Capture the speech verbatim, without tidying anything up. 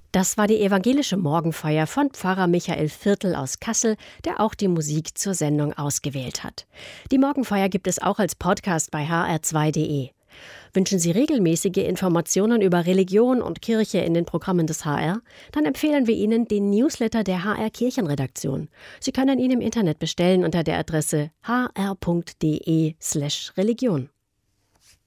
Das war die evangelische Morgenfeier von Pfarrer Michael Viertel aus Kassel, der auch die Musik zur Sendung ausgewählt hat. Die Morgenfeier gibt es auch als Podcast bei h r zwei punkt d e. Wünschen Sie regelmäßige Informationen über Religion und Kirche in den Programmen des H R? Dann empfehlen wir Ihnen den Newsletter der H R Kirchenredaktion. Sie können ihn im Internet bestellen unter der Adresse h r punkt d e slash religion.